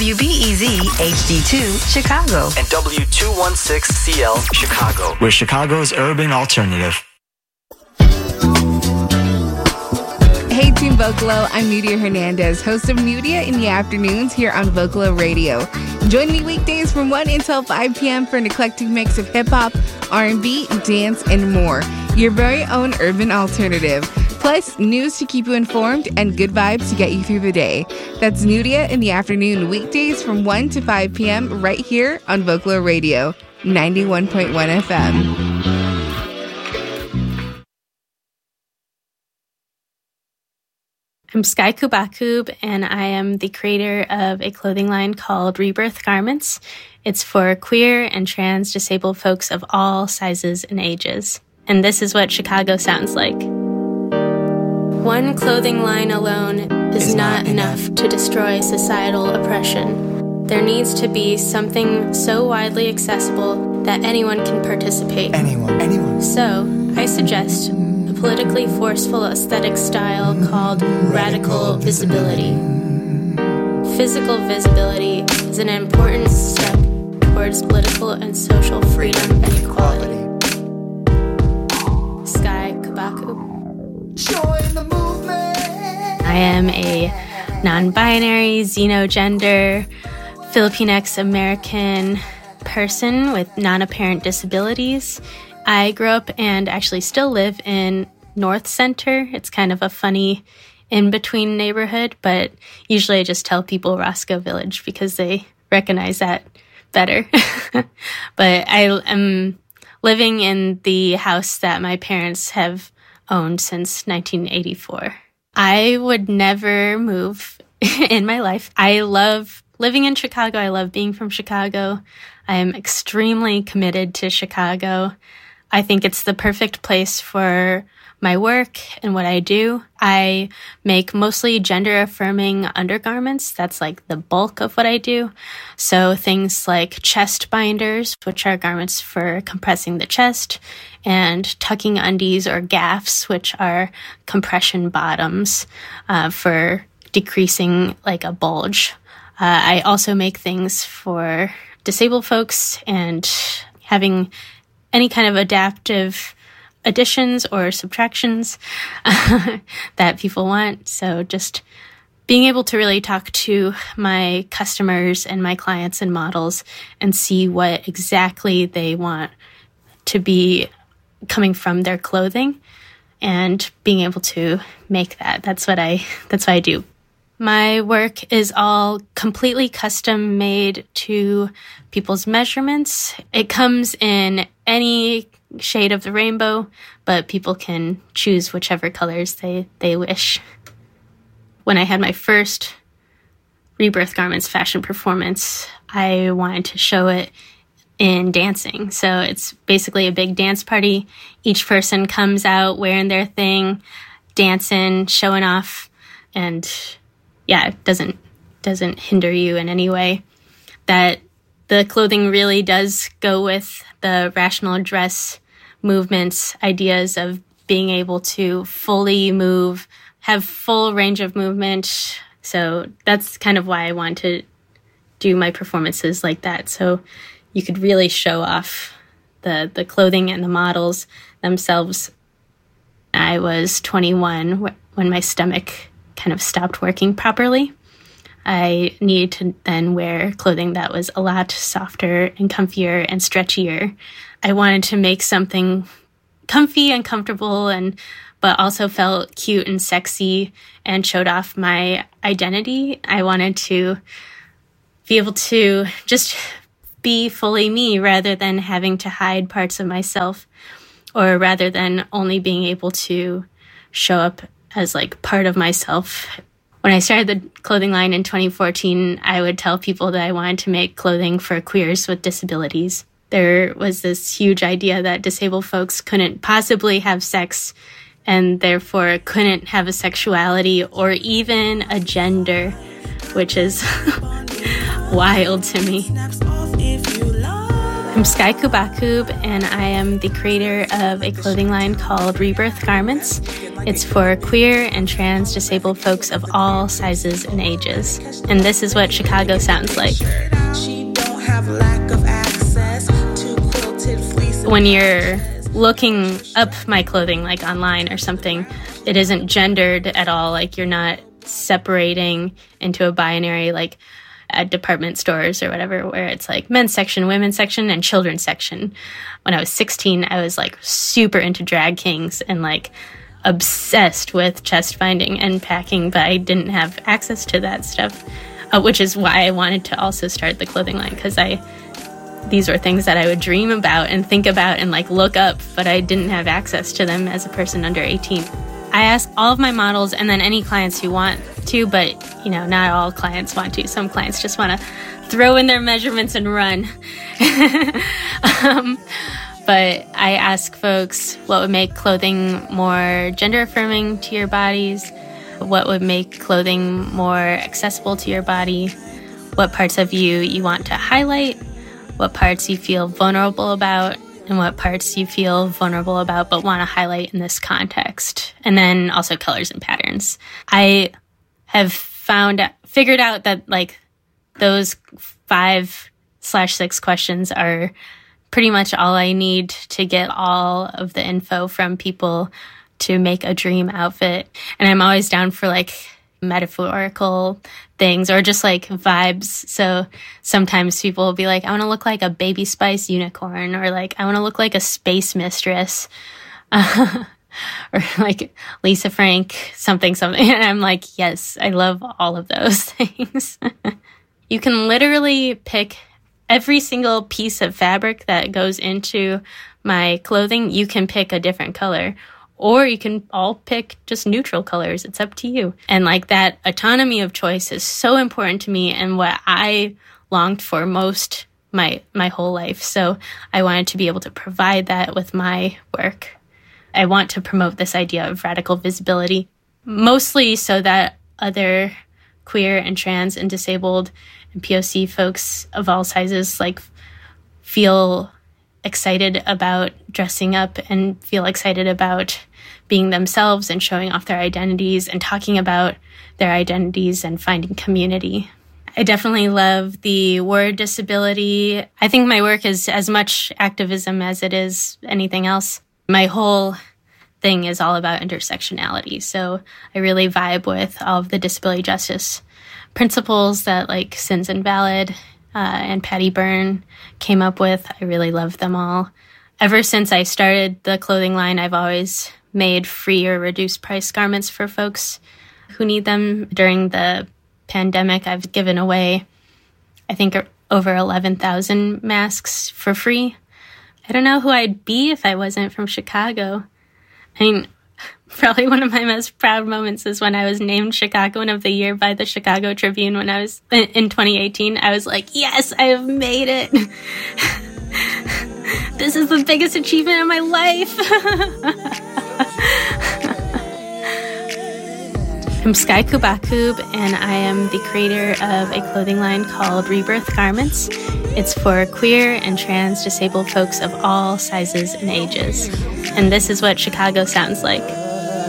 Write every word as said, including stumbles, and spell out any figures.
W B E Z H D two Chicago and W two sixteen C L Chicago. We're Chicago's urban alternative. Hey Team Vocalo, I'm Nudia Hernandez, host of Nudia in the Afternoons here on Vocalo Radio. Join me weekdays from one until five p.m. for an eclectic mix of hip-hop, R and B, dance, and more. Your very own urban alternative. Plus, news to keep you informed and good vibes to get you through the day. That's Nudia in the Afternoon, weekdays from one to five p.m. right here on Vocalo Radio, ninety-one point one F M. I'm Sky Kubakub, and I am the creator of a clothing line called Rebirth Garments. It's for queer and trans disabled folks of all sizes and ages. And this is what Chicago sounds like. One clothing line alone is, is not, not enough, enough to destroy societal oppression. There needs to be something so widely accessible that anyone can participate. Anyone, anyone. So, I suggest a politically forceful aesthetic style called radical, radical visibility. visibility. Physical visibility is an important step towards political and social freedom and equality. Sky Kabaku. Join the movement. I am a non-binary, xenogender, Filipinx American person with non-apparent disabilities. I grew up and actually still live in North Center. It's kind of a funny in-between neighborhood, but usually I just tell people Roscoe Village because they recognize that better. But I am living in the house that my parents have owned since nineteen eighty-four. I would never move in my life. I love living in Chicago. I love being from Chicago. I am extremely committed to Chicago. I think it's the perfect place for my work and what I do. I make mostly gender-affirming undergarments. That's like the bulk of what I do. So things like chest binders, which are garments for compressing the chest, and tucking undies or gaffs, which are compression bottoms uh, for decreasing like a bulge. Uh, I also make things for disabled folks and having any kind of adaptive additions or subtractions uh, that people want. So just being able to really talk to my customers and my clients and models and see what exactly they want to be coming from their clothing and being able to make that. That's what I, that's what I do. My work is all completely custom made to people's measurements. It comes in any shade of the rainbow, but people can choose whichever colors they, they wish. When I had my first Rebirth Garments fashion performance, I wanted to show it in dancing. So it's basically a big dance party. Each person comes out wearing their thing, dancing, showing off, and yeah, it doesn't doesn't hinder you in any way. That the clothing really does go with the rational dress movements, ideas of being able to fully move, have full range of movement. So that's kind of why I want to do my performances like that. So you could really show off the, the clothing and the models themselves. I was twenty-one when my stomach kind of stopped working properly. I needed to then wear clothing that was a lot softer and comfier and stretchier. I wanted to make something comfy and comfortable, and but also felt cute and sexy and showed off my identity. I wanted to be able to just be fully me rather than having to hide parts of myself, or rather than only being able to show up as like part of myself. When I started the clothing line in twenty fourteen, I would tell people that I wanted to make clothing for queers with disabilities. There was this huge idea that disabled folks couldn't possibly have sex and therefore couldn't have a sexuality or even a gender, which is wild to me. I'm I'm Sky Kubakub, and I am the creator of a clothing line called Rebirth Garments. It's for queer and trans disabled folks of all sizes and ages. And this is what Chicago sounds like. When you're looking up my clothing, like online or something, it isn't gendered at all. Like, you're not separating into a binary, like at department stores or whatever, where it's like men's section, women's section, and children's section. When I was sixteen, I was like super into drag kings and like obsessed with chest binding and packing, but I didn't have access to that stuff, uh, which is why I wanted to also start the clothing line, because I these were things that I would dream about and think about and like look up, but I didn't have access to them as a person under eighteen. I ask all of my models and then any clients who want to, but you know, not all clients want to. Some clients just want to throw in their measurements and run. um, but I ask folks what would make clothing more gender affirming to your bodies, what would make clothing more accessible to your body, what parts of you you want to highlight, what parts you feel vulnerable about, and what parts you feel vulnerable about but want to highlight in this context. And then also colors and patterns. I have found, figured out that like those five slash six questions are pretty much all I need to get all of the info from people to make a dream outfit. And I'm always down for like metaphorical things or just like vibes. So sometimes people will be like, I want to look like a Baby Spice unicorn, or like, I want to look like a space mistress, uh, or like Lisa Frank, something, something. And I'm like, yes, I love all of those things. You can literally pick every single piece of fabric that goes into my clothing. You can pick a different color. Or you can all pick just neutral colors. It's up to you. And like that autonomy of choice is so important to me and what I longed for most my my whole life. So I wanted to be able to provide that with my work. I want to promote this idea of radical visibility, mostly so that other queer and trans and disabled and P O C folks of all sizes like feel excited about dressing up and feel excited about being themselves and showing off their identities and talking about their identities and finding community. I definitely love the word disability. I think my work is as much activism as it is anything else. My whole thing is all about intersectionality. So I really vibe with all of the disability justice principles that like Sins Invalid uh, and Patty Byrne came up with. I really love them all. Ever since I started the clothing line, I've always made free or reduced price garments for folks who need them. During the pandemic, I've given away, I think, over eleven thousand masks for free. I don't know who I'd be if I wasn't from Chicago. I mean, probably one of my most proud moments is when I was named Chicagoan of the Year by the Chicago Tribune when I was in twenty eighteen. I was like, yes, I have made it. This is the biggest achievement of my life. I'm Sky Kubakub, and I am the creator of a clothing line called Rebirth Garments. It's for queer and trans disabled folks of all sizes and ages. And this is what Chicago sounds like.